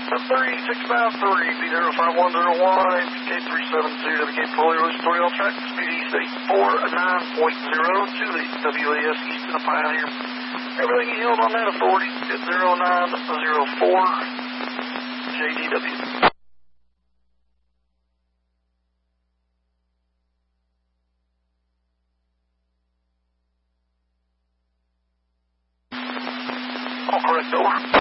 3653, B05101, APK 372, WK fully released 3 all track, speed east 849.0 to the WAS Easton of Pioneer. Everything you held on that authority at 0904 JDW. All correct, over.